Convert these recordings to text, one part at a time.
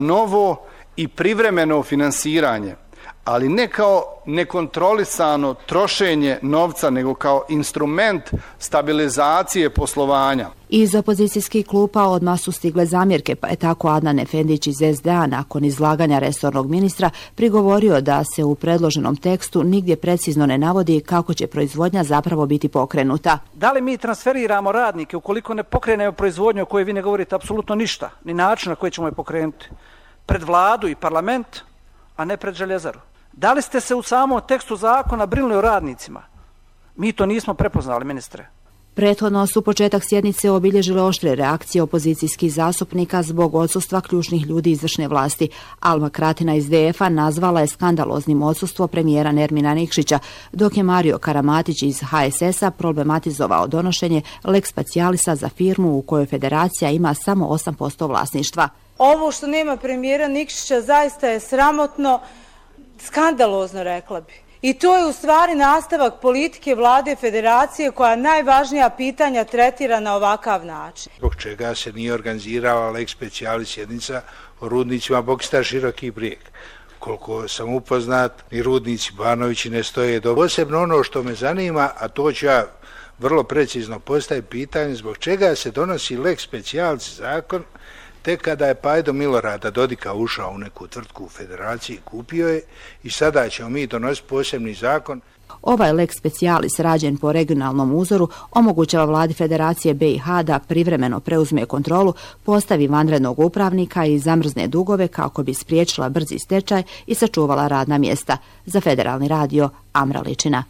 novo i privremeno finansiranje, ali ne kao nekontrolisano trošenje novca, nego kao instrument stabilizacije poslovanja. Iz opozicijskih klupa odmah su stigle zamjerke, pa je tako Adnan Efendić iz SDA nakon izlaganja resornog ministra prigovorio da se u predloženom tekstu nigdje precizno ne navodi kako će proizvodnja zapravo biti pokrenuta. Da li mi transferiramo radnike ukoliko ne pokrenemo proizvodnju o kojoj vi ne govorite apsolutno ništa, ni način na koji ćemo je pokrenuti, pred vladu i parlament, a ne pred željezaru? Da li ste se u samom tekstu zakona brinuli o radnicima? Mi to nismo prepoznali, ministre. Prethodno su početak sjednice obilježile oštre reakcije opozicijskih zastupnika zbog odsustva ključnih ljudi izvršne vlasti. Alma Kratina iz DF-a nazvala je skandaloznim odsustvo premijera Nermina Nikšića, dok je Mario Karamatić iz HSS-a problematizovao donošenje lex specialisa za firmu u kojoj federacija ima samo 8% vlasništva. Ovo što nema premijera Nikšića zaista je sramotno, skandalozno, rekla bi. I to je u stvari nastavak politike vlade federacije koja najvažnija pitanja tretira na ovakav način. Zbog čega se nije organizirala lex specialis sjednica o rudnicima Bokstar Široki Brijeg. Koliko sam upoznat, ni rudnici Banovići ne stoje dobro. Posebno ono što me zanima, a to ću ja vrlo precizno postaviti pitanje, zbog čega se donosi lex specialis zakon tek kada je Pajdo Milorada Dodika ušao u neku tvrtku u federaciji, kupio je i sada ćemo mi donositi posebni zakon. Ovaj lex specialis rađen po regionalnom uzoru omogućava vladi Federacije BiH da privremeno preuzme kontrolu, postavi vanrednog upravnika i zamrzne dugove kako bi spriječila brzi stečaj i sačuvala radna mjesta. Za Federalni radio, Amra Ličina.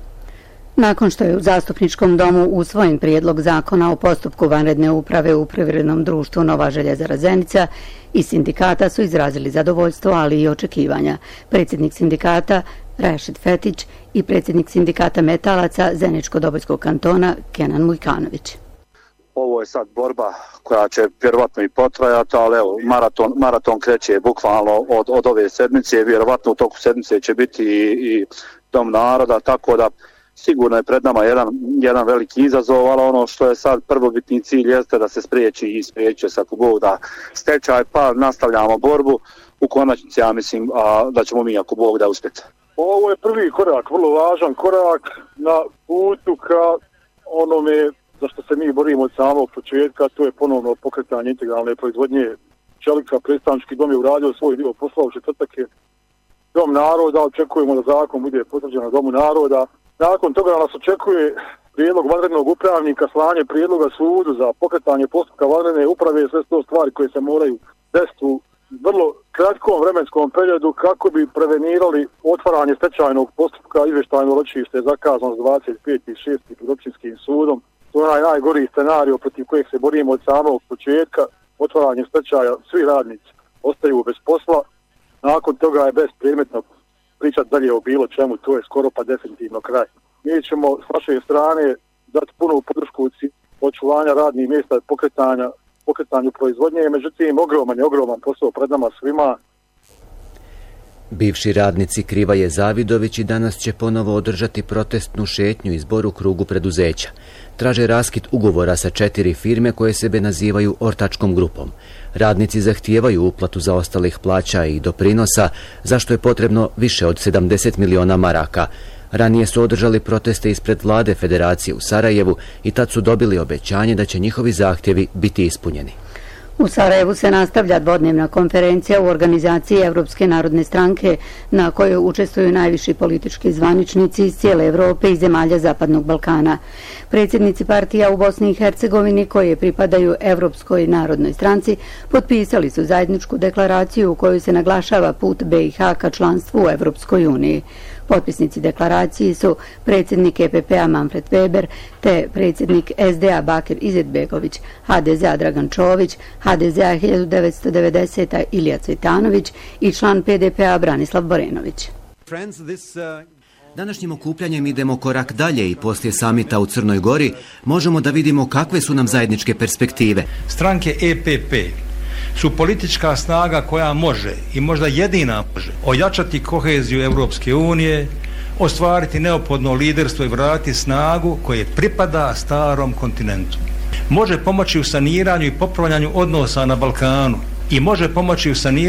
Nakon što je u Zastupničkom domu usvojen prijedlog zakona o postupku vanredne uprave u privrednom društvu Nova željezara Zenica, i sindikata su izrazili zadovoljstvo, ali i očekivanja. Predsjednik sindikata Rašid Fetić i predsjednik sindikata metalaca Zeničko-Dobojskog kantona Kenan Mujkanović. Ovo je sad borba koja će vjerovatno i potrajati, ali evo, maraton kreće bukvalno od ove sedmice, vjerovatno u toku sedmice će biti i Dom naroda, tako da sigurno je pred nama jedan veliki izazov, ali ono što je sad prvobitni cilj jeste da se spriječi i spriječi se ako Bog da stečaj, pa nastavljamo borbu. U konačnici ja mislim da ćemo mi ako Bog da uspjeti. Ovo je prvi korak, vrlo važan korak na putu ka onome za što se mi borimo od samog početka, to je ponovno pokretanje integralne proizvodnje čelika. Predstavnički dom je uradio svoj dio posla, u četvrtak je Dom naroda, očekujemo da zakon bude potvrđen na Domu naroda. Nakon toga nas očekuje prijedlog vanrednog upravnika, slanje prijedloga sudu za pokretanje postupka vanredne uprave, sve to stvari koje se moraju desiti u vrlo kratkom vremenskom periodu kako bi prevenirali otvaranje stečajnog postupka. Izvještajno ročište je zakazano s 25.6. pred općinskim sudom. To je najgori scenario protiv kojeg se borimo od samog početka. Otvaranje stečaja, svi radnici ostaju bez posla. Nakon toga je bespredmetno pričati dalje o bilo čemu, to je skoro pa definitivno kraj. Mi ćemo s naše strane dati punu podršku očuvanja radnih mjesta i pokretanju proizvodnje, međutim ogroman posao pred nama svima. Bivši radnici Krivaje Zavidović i danas će ponovo održati protestnu šetnju izbor u krugu preduzeća. Traže raskid ugovora sa 4 firme koje sebe nazivaju ortačkom grupom. Radnici zahtijevaju uplatu zaostalih plaća i doprinosa, zašto je potrebno više od 70 miliona maraka. Ranije su održali proteste ispred vlade Federacije u Sarajevu i tad su dobili obećanje da će njihovi zahtjevi biti ispunjeni. U Sarajevu se nastavlja dvodnevna konferencija u organizaciji Evropske narodne stranke na kojoj učestvuju najviši politički zvaničnici iz cijele Evrope i zemalja Zapadnog Balkana. Predsjednici partija u Bosni i Hercegovini koje pripadaju Evropskoj narodnoj stranci potpisali su zajedničku deklaraciju u kojoj se naglašava put BiH ka članstvu u Evropskoj uniji. Potpisnici deklaracije su predsjednik EPP-a Manfred Weber te predsjednik SDA Bakir Izetbegović, HDZ-a Dragan Čović, HDZ-a 1990. Ilija Cvitanović i član PDP-a Branislav Borenović. Današnjim okupljanjem idemo korak dalje i poslije samita u Crnoj Gori možemo da vidimo kakve su nam zajedničke perspektive. Stranke EPP su politička snaga koja može i možda jedina može ojačati koheziju Europske unije, ostvariti neophodno liderstvo i vratiti snagu koje pripada starom kontinentu. Može pomoći u saniranju i popravljanju odnosa na Balkanu i može pomoći u saniranju